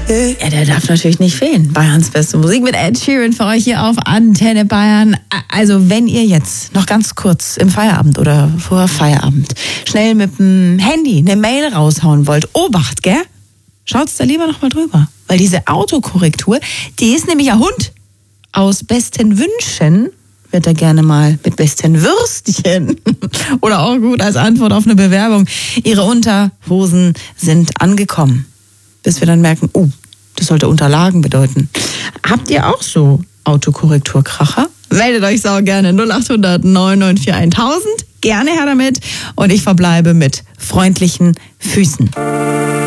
Ja, der darf natürlich nicht fehlen. Bayerns beste Musik mit Ed Sheeran für euch hier auf Antenne Bayern. Also wenn ihr jetzt noch ganz kurz im Feierabend oder vor Feierabend schnell mit dem Handy eine Mail raushauen wollt, Obacht, gell? Schaut's da lieber noch mal drüber. Weil diese Autokorrektur, die ist nämlich ein Hund. Aus besten Wünschen wird er gerne mal mit besten Würstchen. Oder auch gut als Antwort auf eine Bewerbung. Ihre Unterhosen sind angekommen. Bis wir dann merken, das sollte Unterlagen bedeuten. Habt ihr auch so Autokorrekturkracher? Meldet euch sau gerne 0800 994 1000. Gerne her damit. Und ich verbleibe mit freundlichen Füßen.